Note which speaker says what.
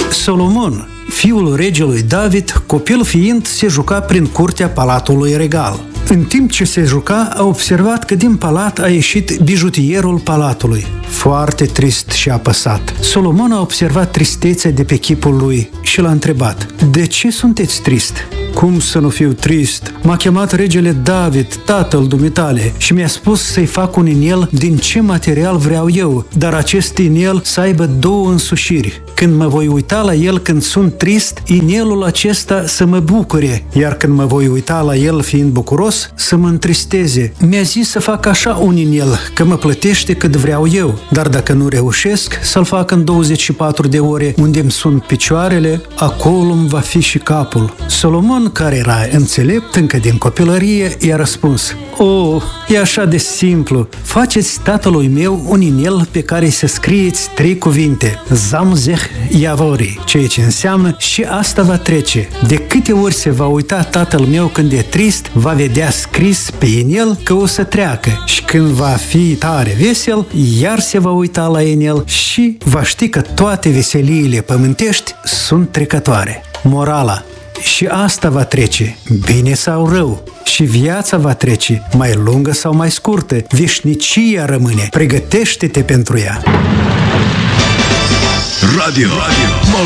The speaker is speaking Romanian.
Speaker 1: Solomon, fiul regelui David, copil fiind, se juca prin curtea palatului regal. În timp ce se juca, a observat că din palat a ieșit bijutierul palatului. Foarte trist și apăsat. Solomon a observat tristețea de pe chipul lui și l-a întrebat: "De ce sunteți trist?" "Cum să nu fiu trist? M-a chemat regele David, tatăl dumitale, și mi-a spus să-i fac un inel din ce material vreau eu, dar acest inel să aibă 2 însușiri. Când mă voi uita la el când sunt trist, inelul acesta să mă bucure, iar când mă voi uita la el fiind bucuros, să mă întristeze. Mi-a zis să fac așa un inel, că mă plătește cât vreau eu, dar dacă nu reușesc, să-l fac în 24 de ore, unde îmi sunt picioarele, acolo îmi va fi și capul." Solomon, care era înțelept încă din copilărie, i-a răspuns: "Oh, e așa de simplu. Faceți tatălui meu un inel pe care să scrieți 3 cuvinte: Zamzeh Yavori, ceea ce înseamnă și asta va trece. De câte ori se va uita tatăl meu când e trist, va vedea scris pe inel că o să treacă, și când va fi tare vesel, iar se va uita la inel și va ști că toate veseliile pământești sunt trecătoare." Morala: și asta va trece, bine sau rău, și viața va trece, mai lungă sau mai scurtă, veșnicia rămâne. Pregătește-te pentru ea.
Speaker 2: Radio